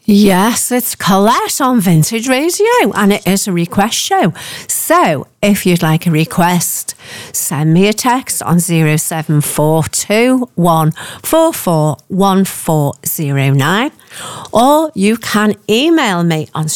Yes, it's Colette on Vintage Radio, and it is a request show. So, if you'd like a request, send me a text on 0742 144 1409, or you can email me on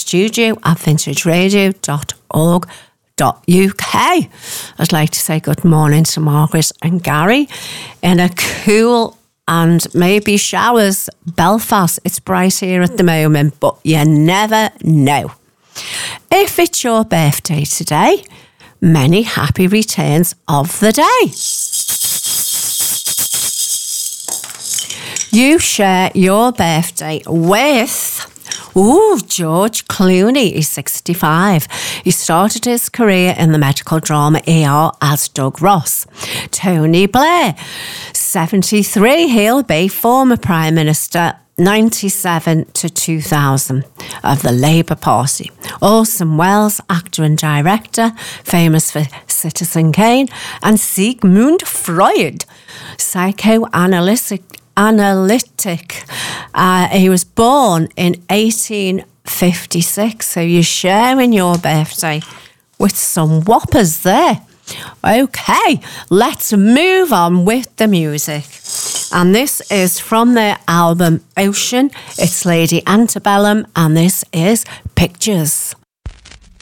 studio@vintageradio.org.uk. I'd like to say good morning to Margaret and Gary in a cool and maybe showers Belfast. It's bright here at the moment, but you never know. If it's your birthday today, many happy returns of the day. You share your birthday with George Clooney. He's 65. He started his career in the medical drama ER as Doug Ross. Tony Blair, 73. He'll be former Prime Minister, 97 to 2000 of the Labour Party. Orson Welles, actor and director, famous for Citizen Kane, and Sigmund Freud, psychoanalytic. He was born in 1856, so you're sharing your birthday with some whoppers there. Okay, let's move on with the music. And this is from their album Ocean. It's Lady Antebellum, and this is Pictures.